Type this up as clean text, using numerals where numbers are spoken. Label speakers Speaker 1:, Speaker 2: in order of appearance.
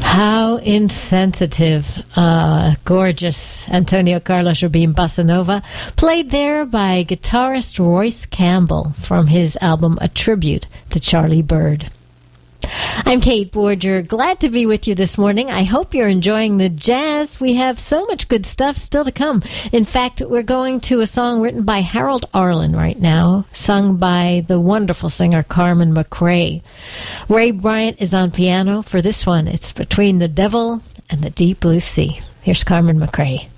Speaker 1: How insensitive. Gorgeous. Antonio Carlos Jobim Bossa Nova, played there by guitarist Royce Campbell from his album A Tribute to Charlie Byrd. I'm Kate Borger. Glad to be with you this morning. I hope you're enjoying the jazz. We have so much good stuff still to come. In fact, we're going to a song written by Harold Arlen right now, sung by the wonderful singer Carmen McRae. Ray Bryant is on piano for this one. It's Between the Devil and the Deep Blue Sea. Here's Carmen McRae.